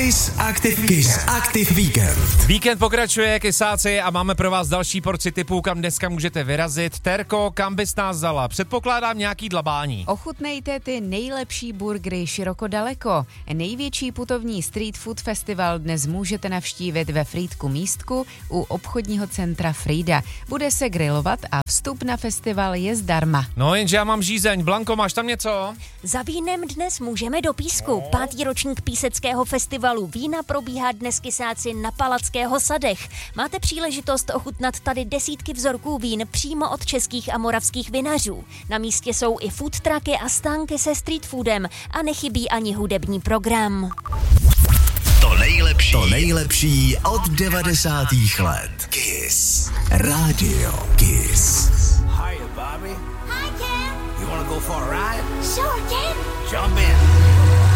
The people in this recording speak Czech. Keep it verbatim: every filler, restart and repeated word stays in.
Kiss Active, Kiss Active Weekend. Víkend pokračuje, kysáci, a máme pro vás další porci tipů, kam dneska můžete vyrazit. Terko, kam bys nás vzala? Předpokládám nějaký dlabání. Ochutnejte ty nejlepší burgery široko daleko. Největší putovní street food festival dnes můžete navštívit ve Frýdku Místku u obchodního centra Frýda. Bude se grilovat a vstup na festival je zdarma. No jenže já mám žízeň. Blanko, máš tam něco? Za vínem dnes můžeme do Písku. Pátý ročník píseckého festivalu vína probíhá dnes, kysáci, na Palackého sadech. Máte příležitost ochutnat tady desítky vzorků vín přímo od českých a moravských vinařů. Na místě jsou i food trucky a stánky se street foodem a nechybí ani hudební program. To nejlepší, to nejlepší od devadesátých let. Kiss Radio Kiss. Hiya, Bobby. Hi, Ken. You wanna go for a ride? Sure, Ken. Jump in.